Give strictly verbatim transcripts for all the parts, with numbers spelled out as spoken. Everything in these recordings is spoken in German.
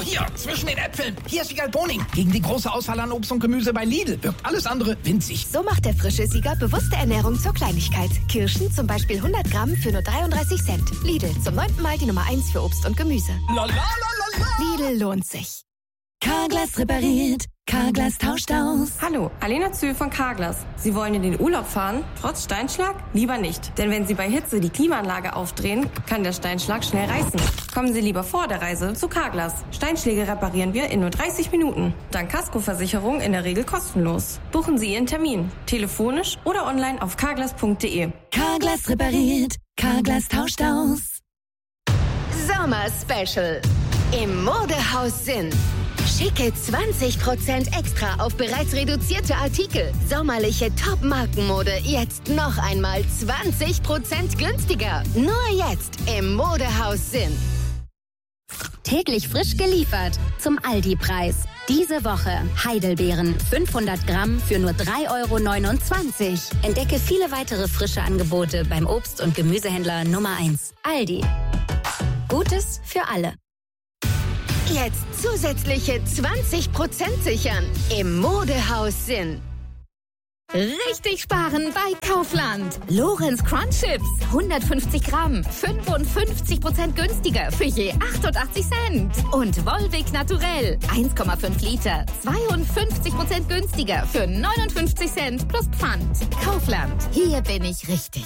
So, hier, zwischen den Äpfeln. Hier ist Siegal Boning. Gegen die große Auswahl an Obst und Gemüse bei Lidl wirkt alles andere winzig. So macht der frische Sieger bewusste Ernährung zur Kleinigkeit. Kirschen zum Beispiel hundert Gramm für nur dreiunddreißig Cent. Lidl, zum neunten Mal die Nummer eins für Obst und Gemüse. La, la, la, la, la. Lidl lohnt sich. Carglass repariert. Carglass tauscht aus. Hallo, Alena Zühl von Carglass. Sie wollen in den Urlaub fahren? Trotz Steinschlag? Lieber nicht. Denn wenn Sie bei Hitze die Klimaanlage aufdrehen, kann der Steinschlag schnell reißen. Kommen Sie lieber vor der Reise zu Carglass. Steinschläge reparieren wir in nur dreißig Minuten. Dank Kaskoversicherung in der Regel kostenlos. Buchen Sie Ihren Termin. Telefonisch oder online auf carglass punkt de. Carglass repariert. Carglass tauscht aus. Sommer Special. Im Modehaus Sinn. Schicke zwanzig Prozent extra auf bereits reduzierte Artikel. Sommerliche Top-Markenmode jetzt noch einmal zwanzig Prozent günstiger. Nur jetzt im Modehaus Sinn. Täglich frisch geliefert zum Aldi-Preis. Diese Woche Heidelbeeren fünfhundert Gramm für nur drei Euro neunundzwanzig. Entdecke viele weitere frische Angebote beim Obst- und Gemüsehändler Nummer eins. Aldi. Gutes für alle. Jetzt zusätzliche zwanzig Prozent sichern im Modehaus Sinn. Richtig sparen bei Kaufland. Lorenz Crunch Chips, hundertfünfzig Gramm, fünfundfünfzig Prozent günstiger für je achtundachtzig Cent. Und Volvic Naturell, eins Komma fünf Liter, zweiundfünfzig Prozent günstiger für neunundfünfzig Cent plus Pfand. Kaufland, hier bin ich richtig.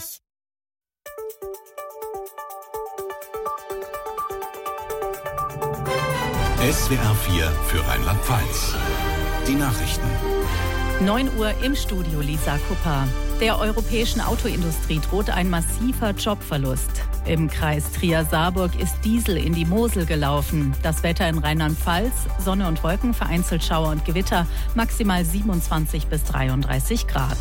S W R vier für Rheinland-Pfalz. Die Nachrichten. neun Uhr im Studio, Lisa Kupper. Der europäischen Autoindustrie droht ein massiver Jobverlust. Im Kreis Trier-Saarburg ist Diesel in die Mosel gelaufen. Das Wetter in Rheinland-Pfalz, Sonne und Wolken, vereinzelt Schauer und Gewitter, maximal siebenundzwanzig bis dreiunddreißig Grad.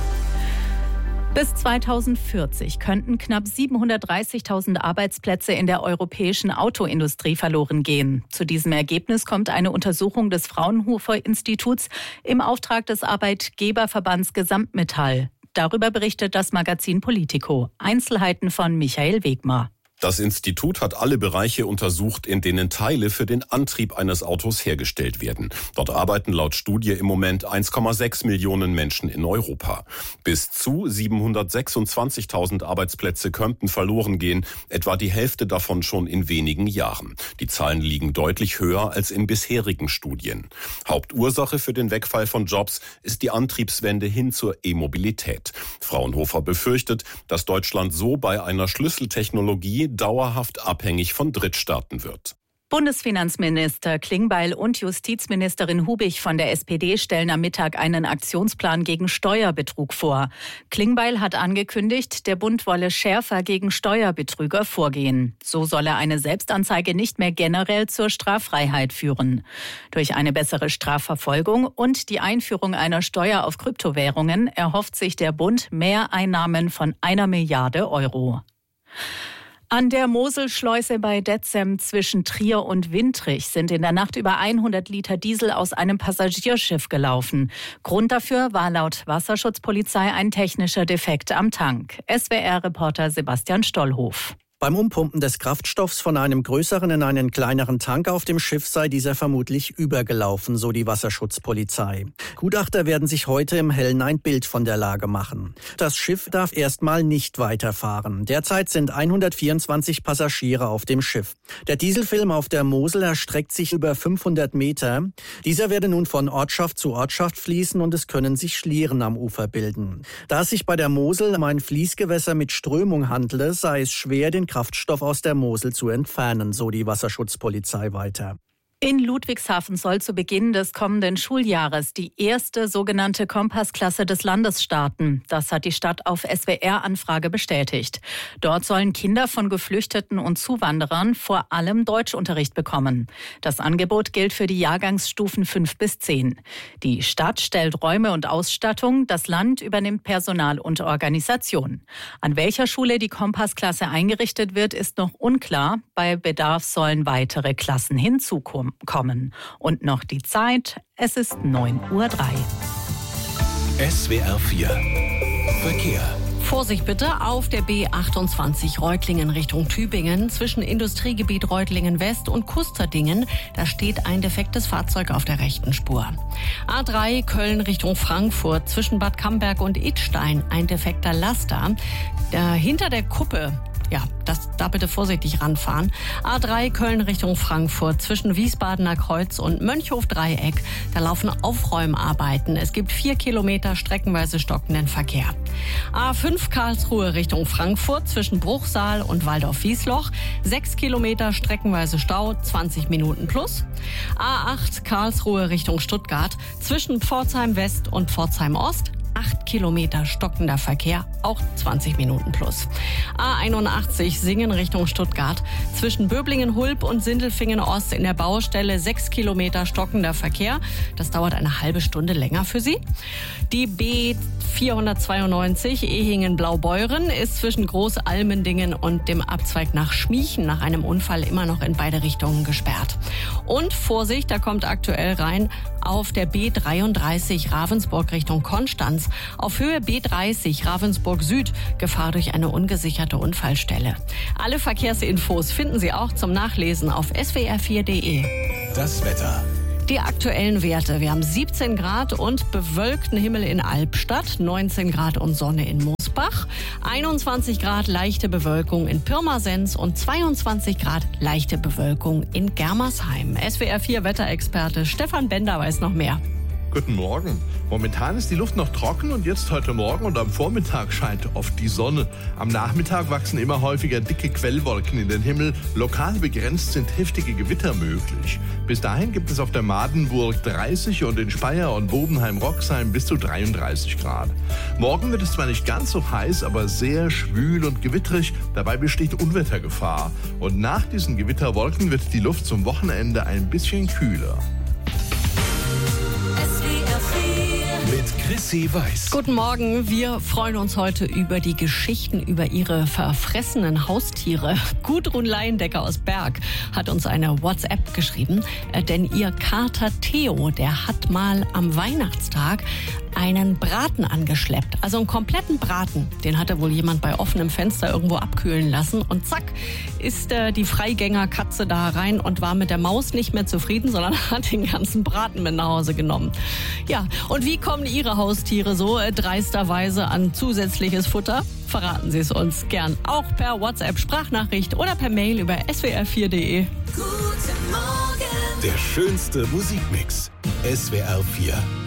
Bis zweitausendvierzig könnten knapp siebenhundertdreißigtausend Arbeitsplätze in der europäischen Autoindustrie verloren gehen. Zu diesem Ergebnis kommt eine Untersuchung des Fraunhofer-Instituts im Auftrag des Arbeitgeberverbands Gesamtmetall. Darüber berichtet das Magazin Politico. Einzelheiten von Michael Wegmar. Das Institut hat alle Bereiche untersucht, in denen Teile für den Antrieb eines Autos hergestellt werden. Dort arbeiten laut Studie im Moment eins Komma sechs Millionen Menschen in Europa. Bis zu siebenhundertsechsundzwanzigtausend Arbeitsplätze könnten verloren gehen, etwa die Hälfte davon schon in wenigen Jahren. Die Zahlen liegen deutlich höher als in bisherigen Studien. Hauptursache für den Wegfall von Jobs ist die Antriebswende hin zur E-Mobilität. Fraunhofer befürchtet, dass Deutschland so bei einer Schlüsseltechnologie dauerhaft abhängig von Drittstaaten wird. Bundesfinanzminister Klingbeil und Justizministerin Hubig von der S P D stellen am Mittag einen Aktionsplan gegen Steuerbetrug vor. Klingbeil hat angekündigt, der Bund wolle schärfer gegen Steuerbetrüger vorgehen. So solle eine Selbstanzeige nicht mehr generell zur Straffreiheit führen. Durch eine bessere Strafverfolgung und die Einführung einer Steuer auf Kryptowährungen erhofft sich der Bund mehr Einnahmen von einer Milliarde Euro. An der Moselschleuse bei Detzem zwischen Trier und Wintrich sind in der Nacht über hundert Liter Diesel aus einem Passagierschiff gelaufen. Grund dafür war laut Wasserschutzpolizei ein technischer Defekt am Tank. S W R-Reporter Sebastian Stollhof. Beim Umpumpen des Kraftstoffs von einem größeren in einen kleineren Tank auf dem Schiff sei dieser vermutlich übergelaufen, so die Wasserschutzpolizei. Gutachter werden sich heute im Hellen ein Bild von der Lage machen. Das Schiff darf erstmal nicht weiterfahren. Derzeit sind hundertvierundzwanzig Passagiere auf dem Schiff. Der Dieselfilm auf der Mosel erstreckt sich über fünfhundert Meter. Dieser werde nun von Ortschaft zu Ortschaft fließen und es können sich Schlieren am Ufer bilden. Da es sich bei der Mosel um ein Fließgewässer mit Strömung handle, sei es schwer, den Kraftstoff aus der Mosel zu entfernen, so die Wasserschutzpolizei weiter. In Ludwigshafen soll zu Beginn des kommenden Schuljahres die erste sogenannte Kompassklasse des Landes starten. Das hat die Stadt auf S W R-Anfrage bestätigt. Dort sollen Kinder von Geflüchteten und Zuwanderern vor allem Deutschunterricht bekommen. Das Angebot gilt für die Jahrgangsstufen fünf bis zehn. Die Stadt stellt Räume und Ausstattung, das Land übernimmt Personal und Organisation. An welcher Schule die Kompassklasse eingerichtet wird, ist noch unklar. Bei Bedarf sollen weitere Klassen hinzukommen. kommen. Und noch die Zeit, es ist neun Uhr drei. S W R vier Verkehr. Vorsicht bitte auf der B achtundzwanzig Reutlingen Richtung Tübingen zwischen Industriegebiet Reutlingen West und Kusterdingen. Da steht ein defektes Fahrzeug auf der rechten Spur. A drei Köln Richtung Frankfurt zwischen Bad Camberg und Idstein ein defekter Laster. Da hinter der Kuppe. Ja, das, da bitte vorsichtig ranfahren. A drei Köln Richtung Frankfurt zwischen Wiesbadener Kreuz und Mönchhof-Dreieck. Da laufen Aufräumarbeiten. Es gibt vier Kilometer streckenweise stockenden Verkehr. A fünf Karlsruhe Richtung Frankfurt zwischen Bruchsal und Waldorf-Wiesloch. Sechs Kilometer streckenweise Stau, zwanzig Minuten plus. A acht Karlsruhe Richtung Stuttgart zwischen Pforzheim West und Pforzheim Ost. acht Kilometer stockender Verkehr, auch zwanzig Minuten plus. A einundachtzig Singen Richtung Stuttgart. Zwischen Böblingen-Hulb und Sindelfingen-Ost in der Baustelle sechs Kilometer stockender Verkehr. Das dauert eine halbe Stunde länger für Sie. Die B vierhundertzweiundneunzig Ehingen-Blaubeuren ist zwischen Großalmendingen und dem Abzweig nach Schmiechen nach einem Unfall immer noch in beide Richtungen gesperrt. Und Vorsicht, da kommt aktuell rein auf der B dreiunddreißig Ravensburg Richtung Konstanz. Auf Höhe B dreißig Ravensburg Süd Gefahr durch eine ungesicherte Unfallstelle. Alle Verkehrsinfos finden Sie auch zum Nachlesen auf s w r vier punkt d e. Das Wetter. Die aktuellen Werte. Wir haben siebzehn Grad und bewölkten Himmel in Albstadt, neunzehn Grad und Sonne in Mosbach, einundzwanzig Grad leichte Bewölkung in Pirmasens und zweiundzwanzig Grad leichte Bewölkung in Germersheim. S W R vier Wetterexperte Stefan Bender weiß noch mehr. Guten Morgen. Momentan ist die Luft noch trocken und jetzt heute Morgen und am Vormittag scheint oft die Sonne. Am Nachmittag wachsen immer häufiger dicke Quellwolken in den Himmel. Lokal begrenzt sind heftige Gewitter möglich. Bis dahin gibt es auf der Madenburg dreißig und in Speyer und Bobenheim-Roxheim bis zu dreiunddreißig Grad. Morgen wird es zwar nicht ganz so heiß, aber sehr schwül und gewittrig. Dabei besteht Unwettergefahr. Und nach diesen Gewitterwolken wird die Luft zum Wochenende ein bisschen kühler. Mit Chrissy Weiß. Guten Morgen, wir freuen uns heute über die Geschichten über ihre verfressenen Haustiere. Gudrun Leindecker aus Berg hat uns eine WhatsApp geschrieben, denn ihr Kater Theo, der hat mal am Weihnachtstag einen Braten angeschleppt, also einen kompletten Braten. Den hatte wohl jemand bei offenem Fenster irgendwo abkühlen lassen und zack, ist äh, die Freigängerkatze da rein und war mit der Maus nicht mehr zufrieden, sondern hat den ganzen Braten mit nach Hause genommen. Ja, und wie kommen Ihre Haustiere so äh, dreisterweise an zusätzliches Futter? Verraten Sie es uns gern, auch per WhatsApp-Sprachnachricht oder per Mail über s w r vier punkt d e. Guten Morgen. Der schönste Musikmix. S W R vier.